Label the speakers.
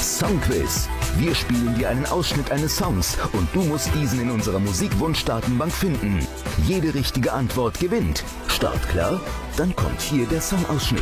Speaker 1: Das Songquiz. Wir spielen dir einen Ausschnitt eines Songs und du musst diesen in unserer Musikwunsch-Datenbank finden. Jede richtige Antwort gewinnt. Start klar? Dann kommt hier der Songausschnitt.